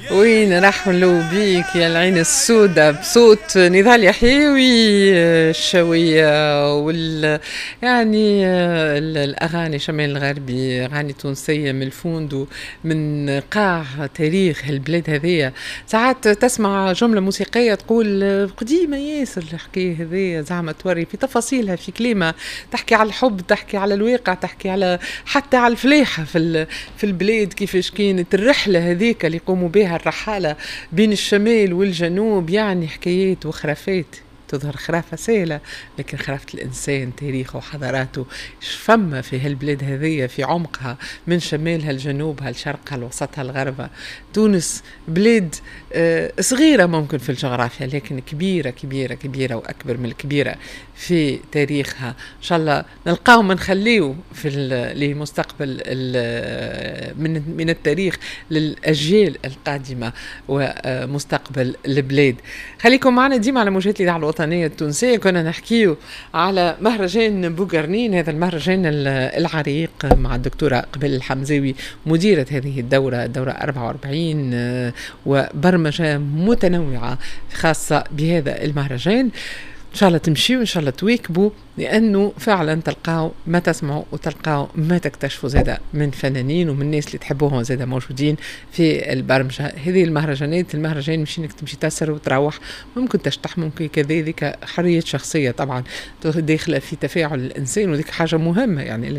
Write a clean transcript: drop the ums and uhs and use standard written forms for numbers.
وين نرحلوا بيك يا العين السوداء بصوت نضال يحيوي الشوية يعني الأغاني شمال الغربي، أغاني تونسية من الفوندو، من قاع تاريخ البلاد هذية. ساعات تسمع جملة موسيقية تقول قديمة ياسر الحكاية هذية، زعما توري في تفاصيلها، في كلمة تحكي على الحب، تحكي على الواقع، تحكي على حتى على الفلاحة في البلاد، كيفاش كانت الرحلة هذيك اللي يقوموا بها الرحالة بين الشمال والجنوب. يعني حكايات وخرافات، تظهر خرافة سهلة لكن خرافة الإنسان، تاريخه وحضاراته فما في هالبلاد هذية في عمقها، من شمالها لجنوبها لشرقها لوسطها لغربها. تونس بلاد صغيرة ممكن في الجغرافيا، لكن كبيرة كبيرة كبيرة وأكبر من الكبيرة في تاريخها. إن شاء الله نلقاو ما نخليه في لمستقبل من التاريخ للأجيال القادمة ومستقبل البلاد. خليكم معنا ديما على موجات الإذاعة الوطنية التونسية. كنا نحكيه على مهرجان بوغرنين، هذا المهرجان العريق، مع الدكتورة قبل الحمزاوي مديرة هذه الدورة 44، وبرمجة متنوعة خاصة بهذا المهرجان. إن شاء الله تمشي وإن شاء الله تواكبوا، لأنه فعلا تلقاو ما تسمعوا وتلقاو ما تكتشفوا زادة من فنانين ومن الناس اللي تحبوهم زادة موجودين في البرمجة هذه المهرجانات. المهرجان مش إنك تمشي تسر وتروح، ممكن تشطح، ممكن كذلك حرية شخصية طبعا داخلة في تفاعل الإنسان، وذيك حاجة مهمة يعني.